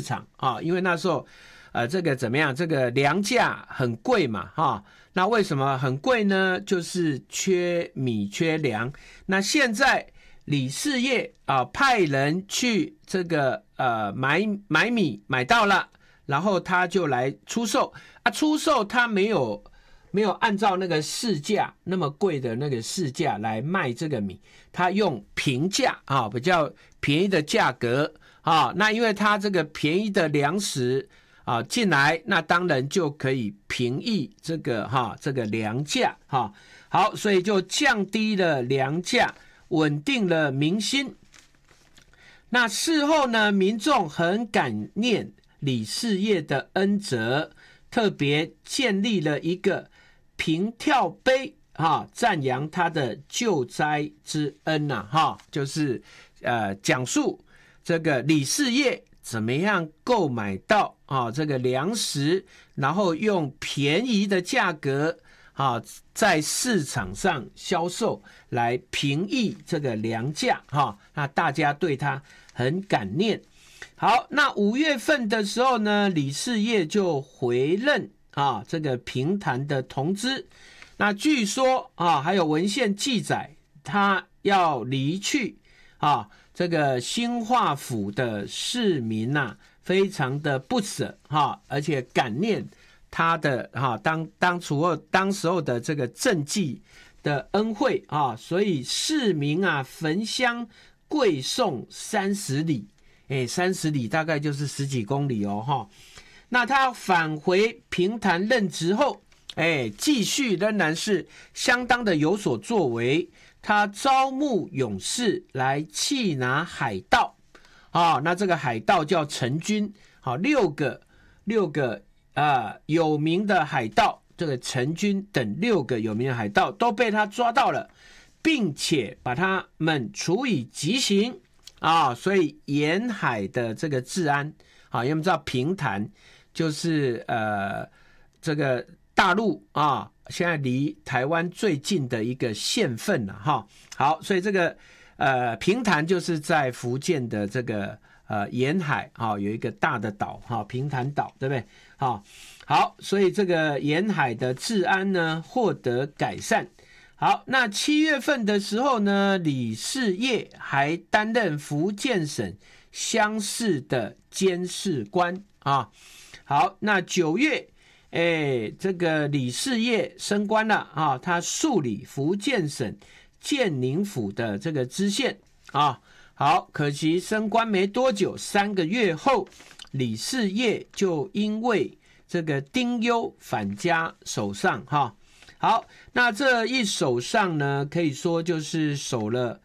场啊，因为那时候这个怎么样？这个粮价很贵嘛，哈。那为什么很贵呢？就是缺米缺粮。那现在李世业派人去这个买米买到了，然后他就来出售出售他没有按照那个市价那么贵的那个市价来卖这个米，他用平价比较便宜的价格那因为他这个便宜的粮食进来，那当然就可以平抑这个粮价好，所以就降低了粮价，稳定了民心。那事后呢，民众很感念李世业的恩泽，特别建立了一个平跳碑赞扬他的救灾之恩就是讲述这个李世业怎么样购买到这个粮食，然后用便宜的价格在市场上销售来平抑这个粮价那大家对他很感念。好，那5月份的时候呢，李世业就回任这个平潭的同知。那据说还有文献记载，他要离去这个兴化府的市民非常的不舍而且感念他的当时候的这个政绩的恩惠所以市民焚香跪送30里，30里大概就是10几公里那他返回平潭任职后，继续仍然是相当的有所作为。他招募勇士来缉拿海盗那这个海盗叫陈军6个有名的海盗，这个陈军等6个有名的海盗都被他抓到了，并且把他们处以极刑所以沿海的这个治安因为我们知道平潭就是这个大陆现在离台湾最近的一个县份好，所以这个平潭就是在福建的这个沿海有一个大的岛平潭岛，对不对？好，所以这个沿海的治安呢获得改善。好，那7月份的时候呢，李世业还担任福建省乡试的监事官好，那9月这个李世业升官了他署理福建省建宁府的这个知县好，可惜升官没多久，3个月后，李世业就因为这个丁忧返家守上好，那这一守上呢，可以说就是守了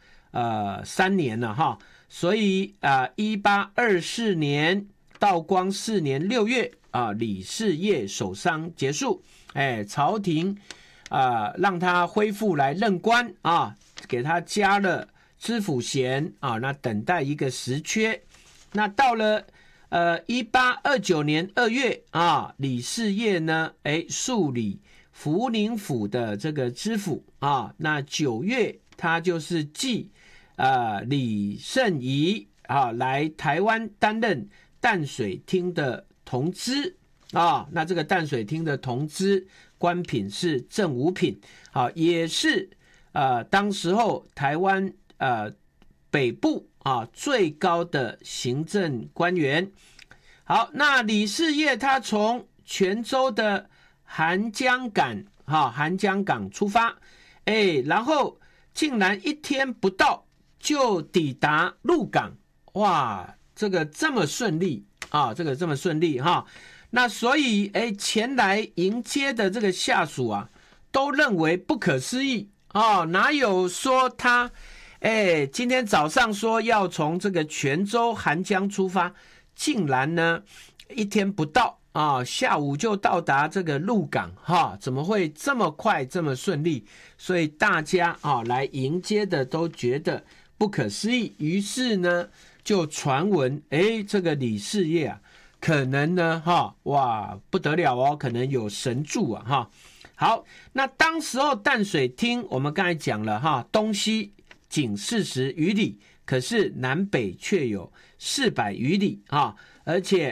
3年了所以1824年道光4年6月李世业守丧结束，朝廷让他恢复来任官给他加了知府衔那等待一个实缺。那到了1829年2月李世业呢署理福宁府的这个知府那9月他就是继李圣仪来台湾担任淡水厅的同知那这个淡水厅的同知官品是正五品也是当时候台湾北部最高的行政官员。好，那李世业他从泉州的韩江港出发然后竟然1天不到就抵达鹿港，哇，这么顺利那所以前来迎接的这个下属都认为不可思议哪有说他今天早上说要从这个泉州韩江出发，竟然呢1天不到下午就到达这个鹿港怎么会这么快这么顺利？所以大家来迎接的都觉得不可思议，于是呢就传闻这个李世业可能呢哇不得了可能有神助好，那当时候淡水厅我们刚才讲了东西仅40余里，可是南北却有400余里而且